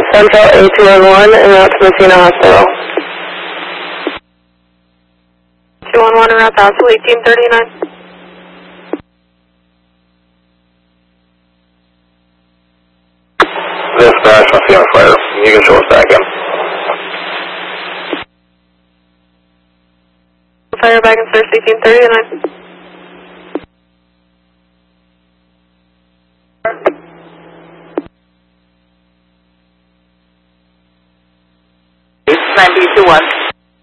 Central A211 and route to Messina Hospital. 211 and route to Hospital 1839. This crash must be on fire. You can show us back in. Fire back in Source 1839. It's 9B21.